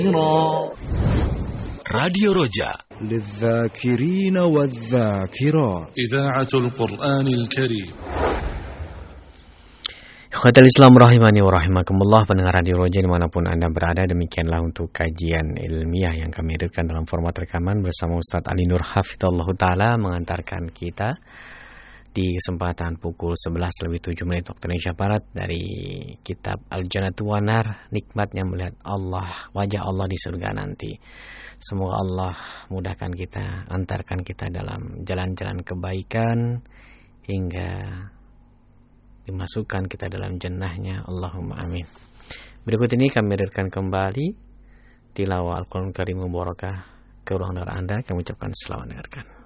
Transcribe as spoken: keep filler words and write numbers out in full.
Radio Roja للذاكرين والذاكرات إذاعة القرآن الكريم. Ikhwatal Islam rahimani wa rahimakumullah, pendengar Radio Roja dimanapun Anda berada, demikianlah untuk kajian ilmiah yang kami hadirkan dalam format rekaman bersama Ustadz Ali Nur Hafidhullah Ta'ala, mengantarkan kita di kesempatan pukul sebelas lebih tujuh menit waktu Indonesia Barat dari kitab Al-Jannatu wan Nar, nikmatnya melihat Allah, wajah Allah di surga nanti. Semoga Allah mudahkan kita, antarkan kita dalam jalan-jalan kebaikan hingga dimasukkan kita dalam jannahnya. Allahumma amin. Berikut ini kami hadirkan kembali tilawah Al-Quran Karim Mubarakah ke ruang dengar Anda. Kami ucapkan selamat mendengarkan.